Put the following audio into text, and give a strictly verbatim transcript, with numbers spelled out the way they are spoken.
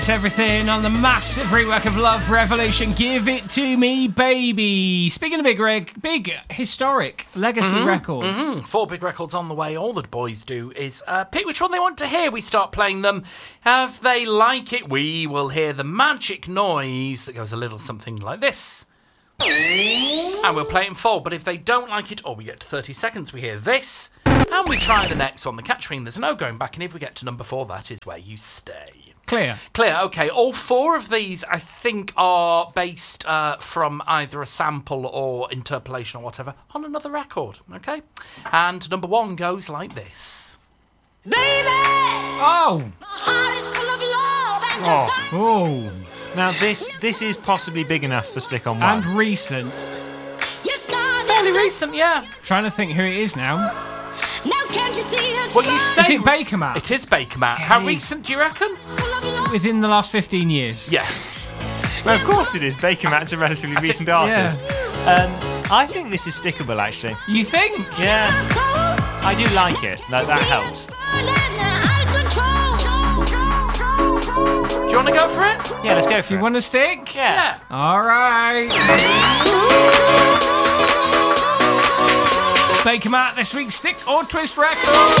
It's everything on the massive rework of Love Revolution. Give it to me, baby. Speaking of big, reg- big historic legacy mm-hmm, records. Mm-hmm. Four big records on the way. All the boys do is uh, pick which one they want to hear. We start playing them. If they like it, we will hear the magic noise that goes a little something like this. And we'll play it in full. But if they don't like it, or we get to thirty seconds, we hear this. And we try the next one. The catch being there's no going back. And if we get to number four, that is where you stay. Clear. Clear, okay. All four of these, I think, are based uh, from either a sample or interpolation or whatever on another record, okay? And number one goes like this. Baby! Oh! My heart is full of love and Oh. desire. Oh. Now, this this is possibly big enough for Stick on One. And recent. You started Fairly this- recent, yeah. Trying to think who it is now. Now can't you see us? Well, you fly? say... Is it Baker Matt? It is Baker Matt. How Hey. recent do you reckon? Full of love. Within the last fifteen years. Yeah. Well, of course it is. Baker Matt's a relatively think- recent artist. Um, I think this is stickable, actually. You think? Yeah, My soul I do like it. That, that helps. burning out of control. Do you want to go for it? Yeah, let's go for You it. want to stick? Yeah. All right. Baker Matt, this week's Stick or Twist record.